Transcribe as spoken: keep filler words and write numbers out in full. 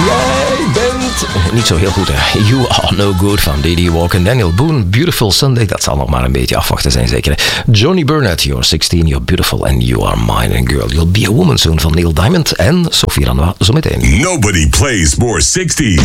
Jij bent niet zo heel goed, hè. You Are No Good van D D Walker en Daniel Boone. Beautiful Sunday, dat zal nog maar een beetje afwachten zijn zeker. Hè. Johnny Burnett, You're sixteen, You're Beautiful and You Are Mine. And Girl, You'll Be a Woman Soon van Neil Diamond en Sophie Ranois zometeen. Nobody plays more sixties.